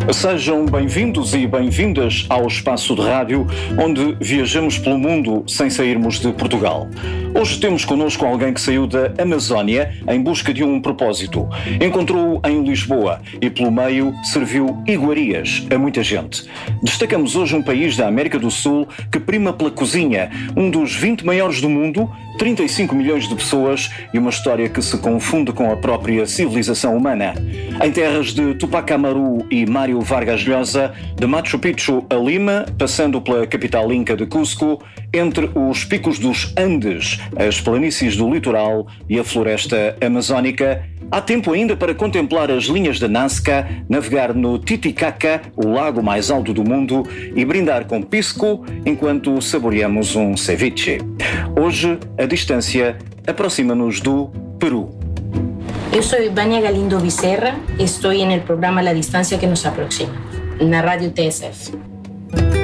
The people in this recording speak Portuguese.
Sejam bem-vindos e bem-vindas ao espaço de rádio onde viajamos pelo mundo sem sairmos de Portugal. Hoje temos connosco alguém que saiu da Amazónia em busca de um propósito. Encontrou-o em Lisboa e pelo meio serviu iguarias a muita gente. Destacamos hoje um país da América do Sul que prima pela cozinha, um dos 20 maiores do mundo, 35 milhões de pessoas e uma história que se confunde com a própria civilização humana. Em terras de Tupac Amaru e Mário Vargas Llosa, de Machu Picchu a Lima, passando pela capital inca de Cusco, entre os picos dos Andes, as planícies do litoral e a floresta amazónica, há tempo ainda para contemplar as linhas da Nazca, navegar no Titicaca, o lago mais alto do mundo, e brindar com pisco enquanto saboreamos um ceviche. Hoje, a distância aproxima-nos do Peru. Eu sou Vânia Galindo Becerra e estou no programa La Distancia que nos aproxima, na Rádio TSF.